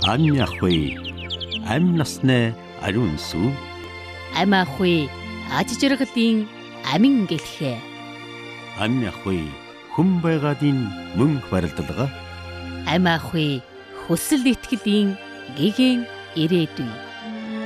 Амяхуй амь насны ариун сүв. Амаахуй аж жаргалын амин гэлхэ. Амяхуй хүн байгаадын мөнх барилдалга. Амаахуй хүсэл итгэлийн гэгэн ирээдүй.